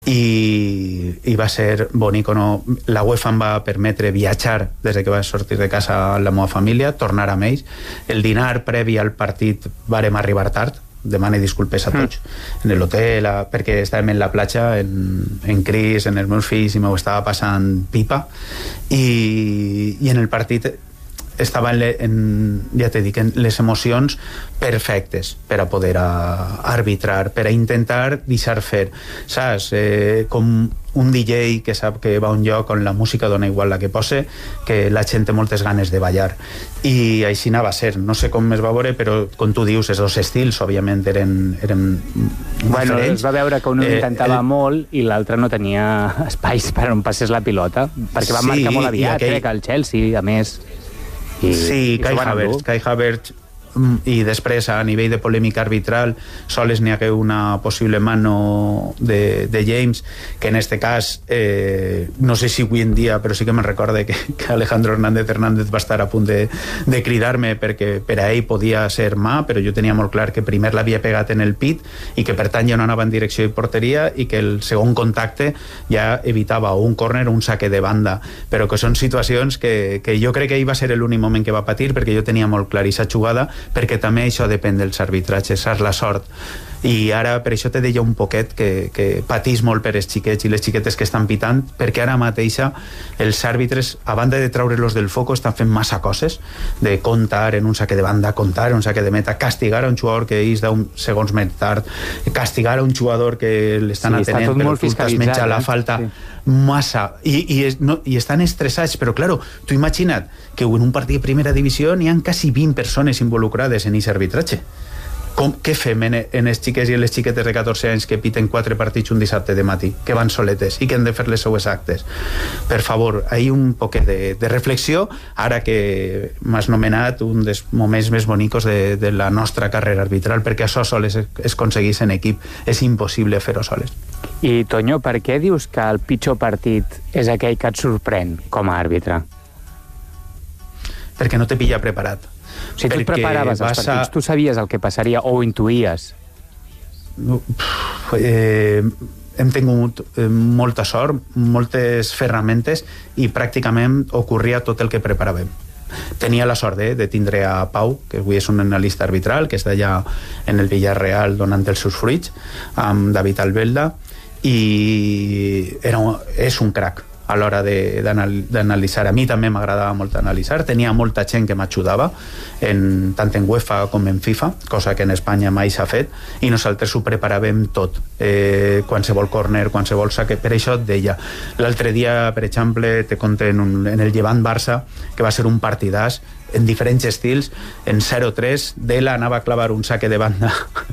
i va ser bonic o no. La UEFA em va permetre viatjar des que vaig sortir de casa amb la meva família, tornar amb ells. El dinar previ al partit vàrem arribar tard, demane disculpes a tots, en l'hotel, perquè estàvem en la platja, en Cris, en els meus fills, i m'ho estava passant pipa, i en el partit estava ja t'he dit, en les emocions perfectes per a poder arbitrar, per a intentar deixar fer, saps? Com un DJ que sap que va a un lloc on la música dona igual la que pose, que la gent té moltes ganes de ballar, i així anava a ser. No sé com es va veure, però com tu dius, els dos estils òbviament eren bueno, diferents. Es va veure que un intentava molt i l'altre no tenia espais per on passés la pilota, perquè van marcar molt aviat, crec, el Chelsea, a més. Sí, Kai Havertz, i després a nivell de polèmica arbitral sols n'hi hagué una possible mano de James, que en este cas no sé si avui en dia, però sí que me'n recorde que Alejandro Hernández va estar a punt de cridar-me perquè per a ell podia ser mà, però jo tenia molt clar que primer l'havia pegat en el pit i que per tant ja no anava en direcció de porteria i que el segon contacte ja evitava un córner o un saque de banda, però que són situacions que jo crec que ell va ser l'únic moment que va patir, perquè jo tenia molt clar aquesta jugada, perquè també això depèn dels arbitratges, és la sort. I ara per això te deia un poquet que patís molt per els xiquets i les xiquetes que estan pitant, perquè ara mateixa els àrbitres, a banda de treure-los del foco, estan fent massa coses, de comptar en un saque de banda, comptar en un saque de meta, castigar a un jugador que és d'un segons més tard, castigar a un jugador que l'estan atenent però tu t'has menjat la falta, massa, i estan estressats, però claro, tu imagina't que en un partit de primera divisió n'hi ha quasi 20 persones involucrades en aquest arbitratge. Què fem en els xiquets i les xiquetes de 14 anys que piten 4 partits un dissabte de matí, que van soletes i que han de fer les seues actes? Per favor, hi ha un poquet de reflexió, ara que m'has nomenat un dels moments més bonicos de la nostra carrera arbitral, perquè això sols es aconseguís en equip, és impossible fer-ho soles. I Toño, per què dius que el pitjor partit és aquell que et sorprèn com a àrbitre? Perquè no te pilla preparat. O sigui, tu et preparaves els partits, tu sabies el que passaria o ho intuïes? Hem tingut molta sort, moltes ferramentes, i pràcticament ocorria tot el que preparàvem. Tenia la sort de tindre a Pau, que avui és un analista arbitral, que està allà en el Villarreal donant els seus fruits, amb David Albelda, i és un crac a l'hora d'analitzar. A mi també m'agradava molt analitzar, tenia molta gent que m'ajudava, tant en UEFA com en FIFA, cosa que en Espanya mai s'ha fet, i nosaltres ho preparàvem tot, qualsevol córner, qualsevol saque. Per això et deia, l'altre dia, per exemple, te conté en el Llevant-Barça, que va ser un partidàs, en diferents estils, en 0-3 Dela anava a clavar un saque de banda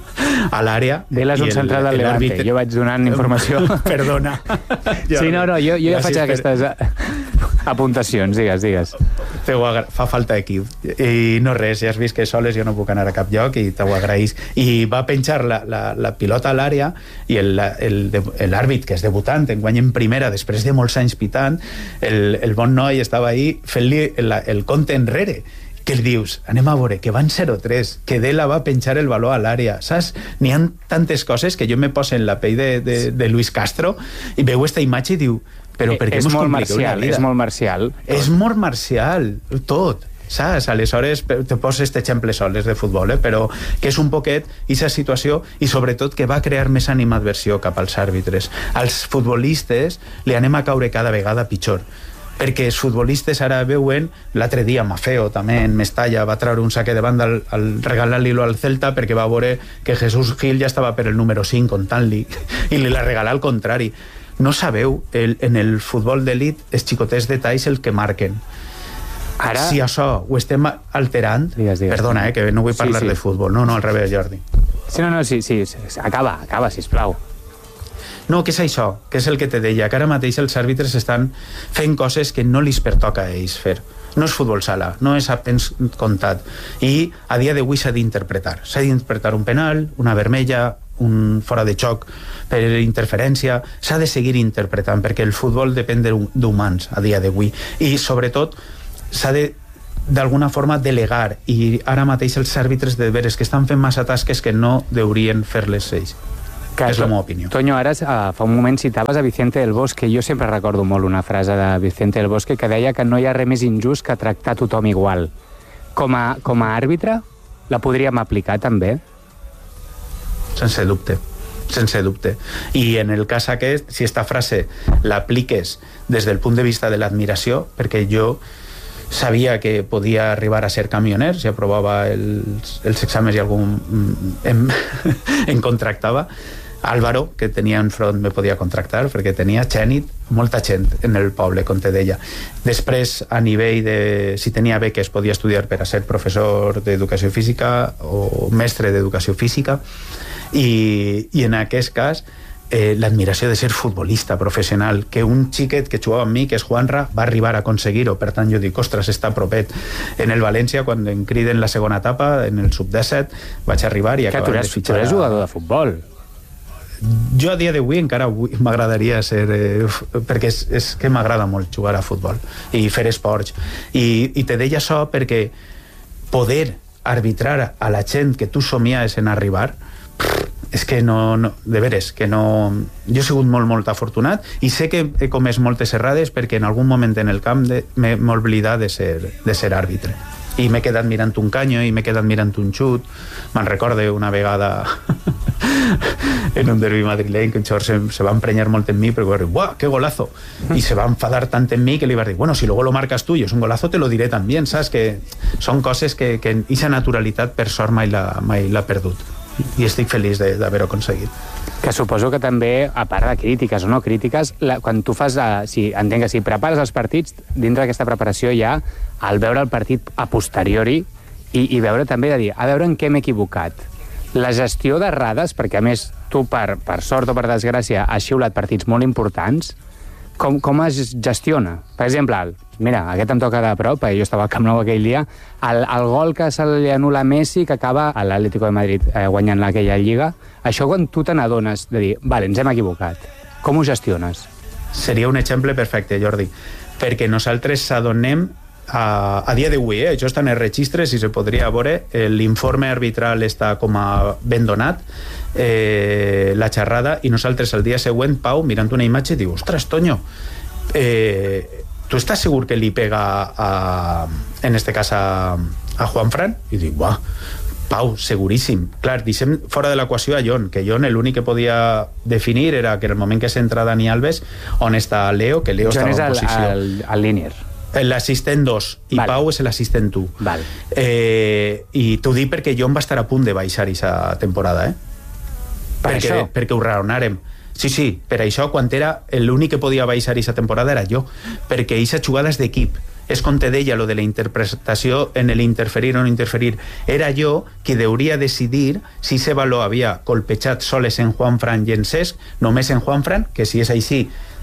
a l'àrea. Dela és un central del Levante, jo vaig donant informació. Perdona. Sí, no, jo ja faig aquestes apuntacions, digues. Fa falta equip. I no res, ja has vist que soles jo no puc anar a cap lloc i t'ho agraïs. I va penjar la pilota a l'àrea i l'àrbit, que és debutant, enguany en primera, després de molts anys pitant, el bon noi estava ahí fent-li el compte enrere, que li dius, anem a veure, que van 0-3, que Dela va penjar el baló a l'àrea, saps? N'hi ha tantes coses que jo me poso en la pell de Luis Castro i veu esta imatge i diu, però per què mos compliqueu la vida? És molt marcial. És molt marcial, tot. Saps? Aleshores, te poso aquest exemple soles de futbol, però que és un poquet aquesta situació, i sobretot que va crear més animadversió cap als àrbitres. Als futbolistes li anem a caure cada vegada pitjor, perquè els futbolistes ara veuen, l'altre dia Mafeo també en Mestalla va treure un saque de banda al regalar-li-lo al Celta perquè va veure que Jesús Gil ja estava per el número 5 comptant-li i li la regalà al contrari. No sabeu, en el futbol d'elit els xicotets detalls el que marquen. Ara... Si això ho estem alterant, digues. Perdona, que no vull parlar de futbol, no, al revés, Jordi. Sí, acaba, sisplau. No, què és això? Què és el que te deia? Que ara mateix els àrbitres estan fent coses que no li pertoca a ells fer. No és futbol sala, no és a temps comptat. I a dia d'avui s'ha d'interpretar. S'ha d'interpretar un penal, una vermella, un fora de xoc per interferència. S'ha de seguir interpretant, perquè el futbol depèn d'humans a dia d'avui. I, sobretot, s'ha de d'alguna forma delegar, i ara mateix els àrbitres de veres que estan fent massa tasques que no deurien fer-les ells. és la meva opinió. Toño, ara fa un moment citaves a Vicente del Bosque. Jo sempre recordo molt una frase de Vicente del Bosque que deia que no hi ha res més injust que tractar tothom igual. Com a àrbitre, la podríem aplicar també? Sense dubte. Sense dubte. I en el cas aquest, si esta frase l'apliques des del punt de vista de l'admiració, perquè jo sabia que podia arribar a ser camioner, si aprovava els exàmens i algú em contractava. Álvaro, que tenia enfront, me podia contractar perquè tenia molta gent en el poble, com te deia. Després, a nivell de... si tenia beques, podia estudiar per a ser professor d'educació física o mestre d'educació física, i en aquest cas l'admiració de ser futbolista professional, que un xiquet que jugava amb mi, que és Juanra, va arribar a aconseguir-ho. Per tant, jo dic, ostres, està propet. En el València, quan em criden la segona etapa, en el sub-17, vaig arribar i acabar de fitxar... Tu eres jugador de futbol. Jo a dia d'avui encara m'agradaria ser... perquè és que m'agrada molt jugar a futbol i fer esports. I te deia això perquè poder arbitrar a la gent que tu somiaves en arribar, és que no, de veres, que no... Jo he sigut molt afortunat i sé que he comès moltes errades perquè en algun moment en el camp m'he oblidat de ser àrbitre. I m'he quedat mirant un canyo i m'he quedat mirant un xut. Me'n recorde una vegada en un derbi madrileny que un xor se va emprenyar molt en mi perquè va dir, ¡buah, qué golazo! I se va enfadar tant en mi que li va dir, bueno, si luego lo marcas tú y es un golazo te lo diré también, saps? Que són coses que aquesta naturalitat per sort mai l'ha perdut. I estic feliç d'haver-ho aconseguit. Que suposo que també, a part de crítiques o no crítiques, quan tu fas, entenc que si prepares els partits, dintre d'aquesta preparació ja, al veure el partit a posteriori i veure també de dir, a veure en què m'he equivocat. La gestió d'errades, perquè a més tu per sort o per desgràcia has xiulat partits molt importants, com es gestiona? Per exemple, mira, aquest em toca de prop, jo estava al Camp Nou aquell dia, el gol que se li anul·la a Messi, que acaba a l'Atlético de Madrid guanyant aquella lliga, això quan tu te n'adones de dir, vale, ens hem equivocat, com ho gestiones? Seria un exemple perfecte, Jordi, perquè nosaltres s'adonem a dia d'avui, això està en els registres i se podria veure, l'informe arbitral està com a ben donat, la xerrada, i nosaltres el dia següent, Pau, mirant una imatge, diu, ostres, Toño, tu estàs segur que li pega en este cas a Juanfran? I dic, buah, Pau, seguríssim. Clar, deixem fora de l'equació a Jon, que Jon l'únic que podia definir era que en el moment que s'entra Dani Alves, on està Leo, que Leo estava en posició. Jon és el línier. L'assistent 2 i vale. Pau és l'assistent 1. Vale. I t'ho dic perquè Jon va estar a punt de baixar aquesta temporada, perquè ho raonàrem. Sí, per això quan era l'únic que podia baixar aquesta temporada era jo, perquè aquesta jugada és d'equip. És com te deia lo de la interpretació en l'interferir o no interferir. Era jo qui hauria de decidir si ese valor havia colpejat soles en Juanfran i en Cesc, només en Juanfran, que si és així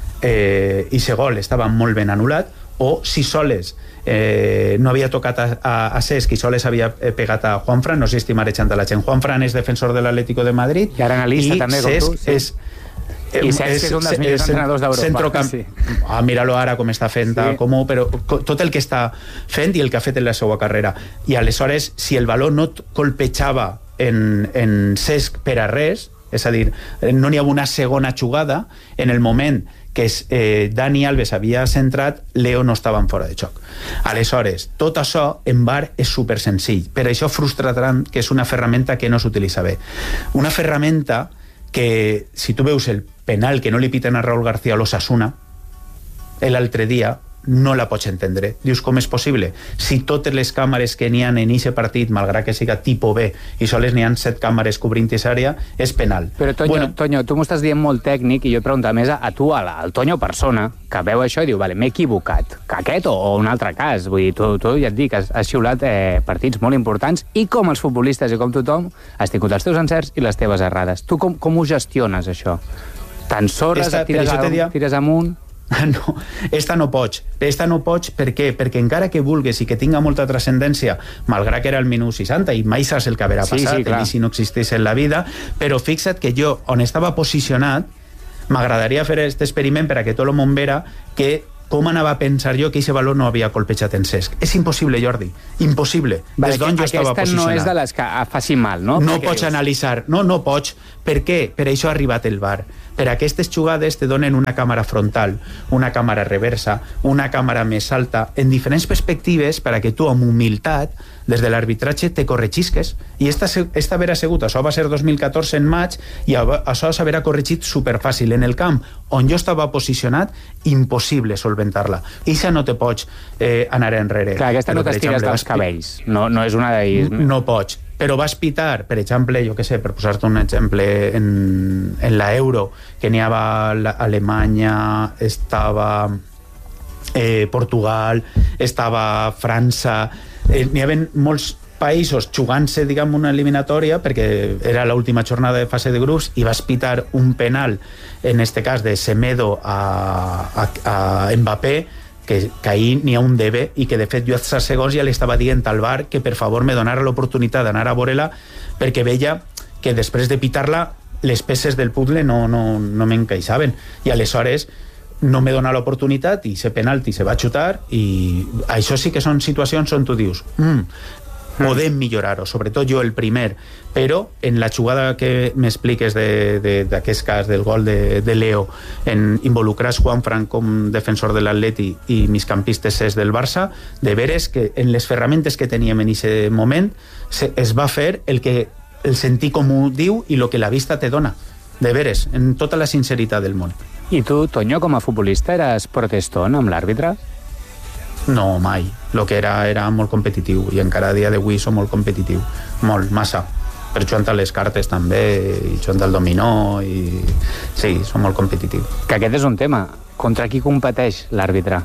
i ese gol estava molt ben anul·lat, o si soles no havia tocat a Cesc i soles havia pegat a Juanfran. No sé si estic marejant a la gent. Juanfran és defensor de l'Atlético de Madrid i ara analista també, com tu, sí. I Cesc és un dels millors entrenadors d'Europa. Sí. Mira-lo ara com està fent, sí. Però tot el que està fent i el que ha fet en la seva carrera. I aleshores, si el valor no colpejava en Cesc per a res, és a dir, no n'hi ha una segona jugada, en el moment que Dani Alves havia centrat, Leo no estava en fora de xoc. Aleshores, tot això en VAR és super senzill. Per això frustra tant que és una ferramenta que no s'utilitza bé. Una ferramenta que, si tu veus el penal que no li piten a Raúl García a l'Osasuna l'altre dia, no la pots entendre. Dius, com és possible? Si totes les càmeres que n'hi ha en aquest partit, malgrat que siga tipus B, i sols n'hi ha 7 càmeres cobrint aquesta àrea, és penal. Però, Toño, tu m'ho estàs dient molt tècnic, i jo et pregunto més a tu, al Toño persona, que veu això i diu, vale, m'he equivocat. Que aquest o un altre cas. Vull dir, tu ja et dic, has xiulat partits molt importants, i com els futbolistes i com tothom, has tingut els teus encerts i les teves errades. Tu com ho gestiones, això? T'ensorres, et tires amunt... No, esta no pots. Per què? Perquè encara que vulguis i que tinga molta transcendència, malgrat que era el minut 60 i mai saps el que haurà passat, i si no existís en la vida, però fixa't que jo, on estava posicionat, m'agradaria fer aquest experiment per a que tot el món vera que com anava a pensar jo que aquest valor no havia colpejat en Cesc? És impossible, Jordi, impossible. Des d'on jo estava posicionat. Aquesta no és de les que faci mal, no? No pots analitzar, no pots. Per què? Per això ha arribat el VAR. Per aquestes jugades te donen una càmera frontal, una càmera reversa, una càmera més alta, en diferents perspectives, per a que tu, amb humilitat, des de l'arbitratge, te corregisques. I esta haver sigut, això va ser 2014 en maig, i això s'haverà corregit superfàcil. En el camp on jo estava posicionat, impossible solventar-la. I això no te pots anar enrere. Clar, aquesta no t'estires dels cabells. No és una d'ells. No pots. Però vas pitar, per exemple, jo què sé, per posar-te un exemple, en la Euro, que n'hi havia Alemanya, estava Portugal, estava França, n'hi havia molts països jugant-se, diguem, una eliminatòria, perquè era l'última jornada de fase de grups, i vas pitar un penal, en este cas de Semedo a Mbappé, que ahir n'hi ha un debe, i que de fet jo a 3 segons ja li estava dient al VAR que per favor me donara l'oportunitat d'anar a veure-la, perquè veia que després de pitar-la les peces del puzzle no m'encaixaven, i aleshores no me dona l'oportunitat, i ese penalti se va xutar, i això sí que són situacions on tu dius podem millorar-ho, sobretot jo el primer, però en la jugada que m'expliques d'aquest cas del gol de Leo, en involucrar Juanfran com defensor de l'Atleti i migcampistes del Barça, de veres que en les ferramentes que teníem en aquest moment es va fer el sentir comú diu i el que la vista te dona, de veres, en tota la sinceritat del món. I tu, Toño, com a futbolista, eres protestón amb l'àrbitre? No, mai. El que era molt competitiu, i encara a dia d'avui som molt competitiu. Molt, massa. Per jugar a les cartes també, i jugar al dominó, i sí, som molt competitiu. Que aquest és un tema. Contra qui competeix l'àrbitre?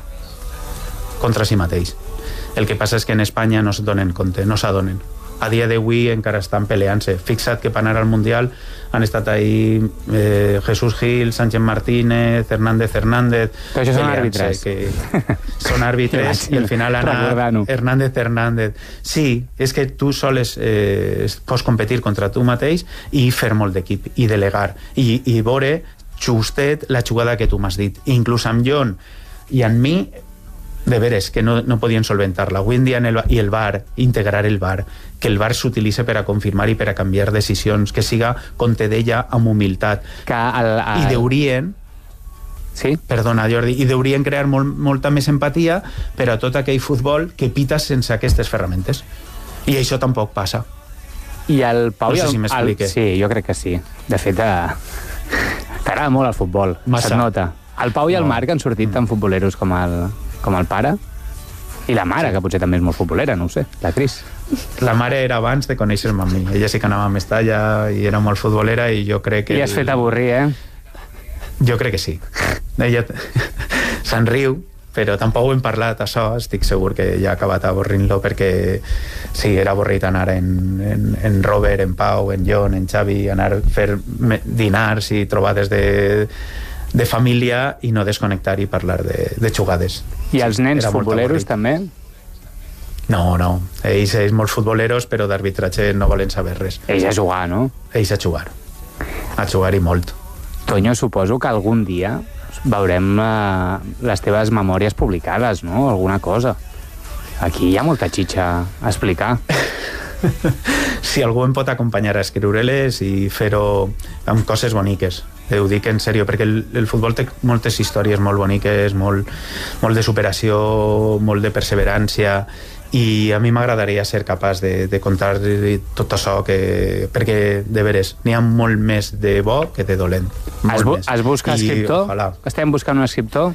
Contra si mateix. El que passa és que en Espanya no s'adonen compte, no s'adonen. A dia d'avui encara estan peleant-se. Fixa't que per anar al Mundial han estat ahí Jesús Gil, Sánchez Martínez, Hernández. Però això són àrbitres. Són àrbitres i al final anar Hernández. Sí, és que tu sols pots competir contra tu mateix i fer molt d'equip, i delegar, i veure justet la jugada que tu m'has dit. Inclús amb John i amb mi, de veres, que no podien solventar-la. Avui en dia i el VAR, integrar el VAR, que el VAR s'utilitza per a confirmar i per a canviar decisions, que siga conte d'ella amb humilitat. I deurien... Sí? Perdona, Jordi, i deurien crear molta més empatia per a tot aquell futbol que pita sense aquestes ferramentes. I això tampoc passa. I el Pau... No sé si m'explique. Sí, jo crec que sí. De fet, t'agrada molt el futbol. Massa. Se't nota. El Pau i el Marc han sortit tan futboleros com el pare, i la mare, que potser també és molt futbolera, no ho sé, la Cris. La mare era abans de conèixer-me a mi. Ella sí que anava a Mestalla i era molt futbolera, i jo crec que... I has fet avorrir, Jo crec que sí. Ella se'n riu, però tampoc ho hem parlat, això. Estic segur que ja ha acabat avorrint-lo, perquè sí, era avorrit anar en Robert, en Pau, en John, en Xavi, anar a fer dinars i trobades de família i no desconnectar i parlar de jugades. I els nens futboleros també? No. Ells molts futboleros, però d'arbitratge no volen saber res. Ells a jugar, no? Ells a jugar. A jugar i molt. Toño, suposo que algun dia veurem les teves memòries publicades, no? Alguna cosa. Aquí hi ha molta xitxa a explicar. Si algú em pot acompanyar a escriure-les i fer-ho amb coses boniques. Ho dic en sèrio, perquè el futbol té moltes històries molt boniques, molt de superació, molt de perseverància, i a mi m'agradaria ser capaç de contar tot això, perquè de veres n'hi ha molt més de bo que de dolent. Es busca escriptor? Ojalà. Estem buscant un escriptor?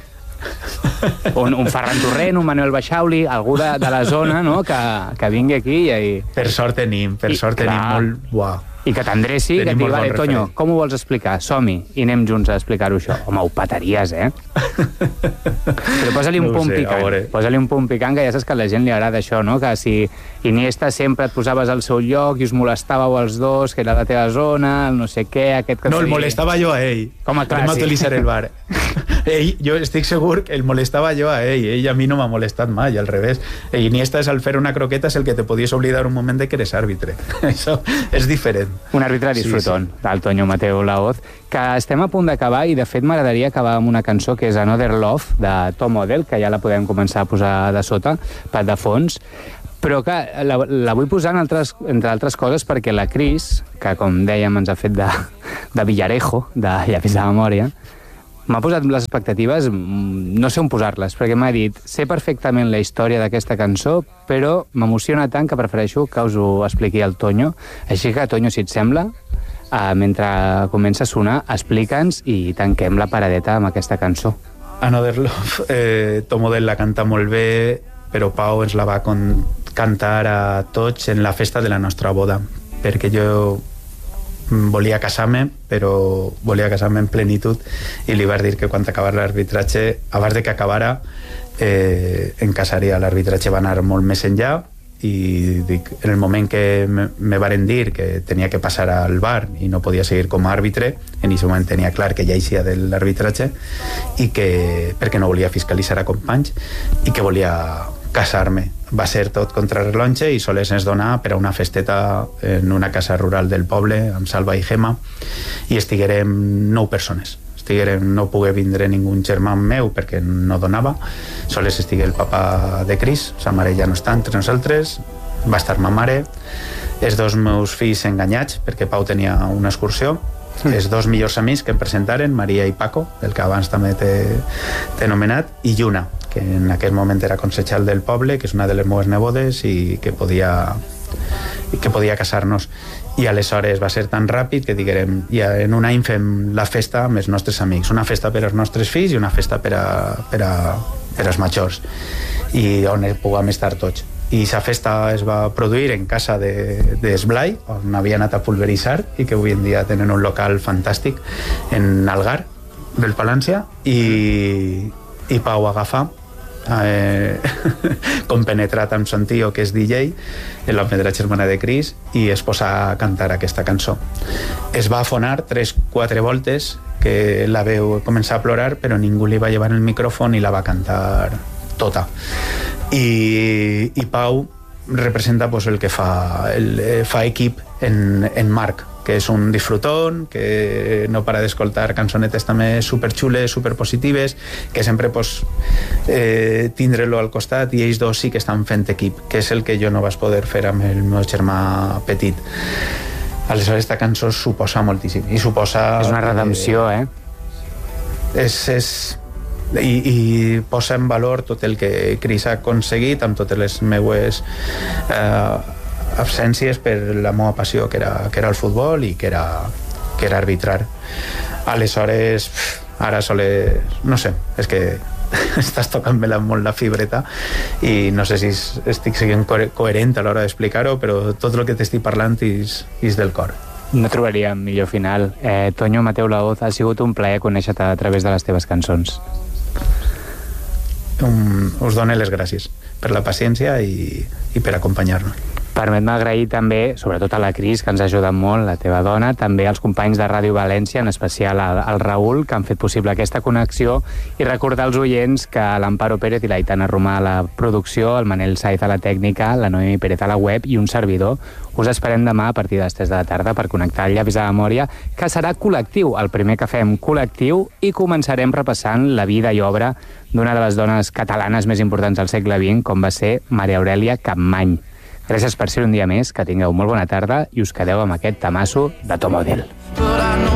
un Ferran Torrent, un Manuel Baixauli, algú de la zona, no? que vingui aquí i... Per sort tenim molt... Uau. I que t'endreci, que et digui, vale, Toño, com ho vols explicar? Som-hi, i anem junts a explicar-ho això. Home, ho petaries, Però posa-li un punt picant. Posa-li un punt picant, que ja saps que a la gent li agrada això, no? Que si Iniesta sempre et posaves al seu lloc i us molestàveu els dos, que era la teva zona, el no sé què... No, el molestava jo a ell. Com a clar, sí. Utilitzar el bar. Jo estic segur que el molestava jo a ell a mi no m'ha molestat mai, al revés. Iniesta és al fer una croqueta és el que te podies oblidar un moment de que eres àrbitre. Això és diferent. Un àrbitre disfrutón, del Toño Mateo Laoz, que estem a punt d'acabar i de fet m'agradaria acabar amb una cançó que és Another Love, de Tom Odell, que ja la podem començar a posar de sota, de fons, però que la vull posar entre altres coses perquè la Cris, que com dèiem ens ha fet de Villarejo, de Llapis de Memòria, m'ha posat les expectatives, no sé on posar-les, perquè m'ha dit, sé perfectament la història d'aquesta cançó, però m'emociona tant que prefereixo que us ho expliqui el Toño. Així que, Toño, si et sembla, mentre comença a sonar, explica'ns i tanquem la paradeta amb aquesta cançó. Another Love, Tom Odell la canta molt bé, però Pau ens la va cantar a tots en la festa de la nostra boda, perquè jo volia casar-me, però volia casar-me en plenitud, i li vaig dir que quan acabara l'arbitratge, abans de que acabara, em casaria. L'arbitratge va anar molt més enllà, i dic, en el moment que me varen dir que tenia que passar al bar i no podia seguir com a àrbitre, en aquest moment tenia clar que ja eixia de l'arbitratge, i que, perquè no volia fiscalitzar a companys, i que volia casar-me. Va ser tot contra rellotge i sols ens dona per a una festeta en una casa rural del poble amb Salva i Gemma, i estiguérem 9 persones. No pogué vindre ningú germà meu perquè no donava, sols estigué el papa de Cris, sa mare ja no està entre nosaltres, va estar ma mare, els 2 meus fills enganyats perquè Pau tenia una excursió, els 2 millors amics que em presentaren, Maria i Paco, del que abans també t'he nomenat, i Lluna, que en aquell moment era consellal del poble, que és una de les meves nebodes i que podia casar-nos. I aleshores va ser tan ràpid que diguérem, ja en un any fem la festa amb els nostres amics, una festa per als nostres fills i una festa per als majors, i on puguem estar tots. I aquesta festa es va produir en casa d'Esblai, on havia anat a pulveritzar, i que avui en dia tenen un local fantàstic en Algar del Palància, i Pau agafa compenetrat amb son tio, que és DJ, l'home de la germana de Cris, i es posa a cantar aquesta cançó. Es va afonar 3-4 voltes, que la veu començar a plorar, però ningú li va llevar el micròfon i la va cantar tota. I Pau representa pues, el que fa equip en Marc, que és un disfrutón, que no para d'escoltar cançonetes també superxules, superpositives, que sempre pues, tindre-lo al costat, i ells dos sí que estan fent equip, que és el que jo no vaig poder fer amb el meu germà petit. Aleshores, aquesta cançó suposa moltíssim. I suposa... És una redempció, I posa en valor tot el que Cris ha aconseguit amb totes les meues absències per la meva passió, que era el futbol i que era arbitrar. Aleshores, ara sols... No sé, és que estàs tocant-me molt la fibreta i no sé si estic sent coherent a l'hora d'explicar-ho, però tot el que t'estic parlant és del cor. No trobaríem millor final. Toño Mateo Laoz, ha sigut un plaer conèixer-te a través de les teves cançons. Us dono les gràcies per la paciència i per acompanyar-nos. Permet-me agrair també, sobretot a la Cris, que ens ha ajudat molt, la teva dona, també als companys de Ràdio València, en especial al Raül, que han fet possible aquesta connexió, i recordar als oients que l'Amparo Pérez i l'Aitana Romà a la producció, el Manel Saiz a la tècnica, la Noemi Pérez a la web i un servidor. Us esperem demà a partir de les 3 de la tarda per connectar el Llapis de Memòria, que serà col·lectiu, el primer que fem col·lectiu, i començarem repassant la vida i obra d'una de les dones catalanes més importants del segle XX, com va ser Maria Aurèlia Capmany. Gràcies per ser un dia més, que tingueu molt bona tarda i us quedeu amb aquest tamasso de Tom Odell.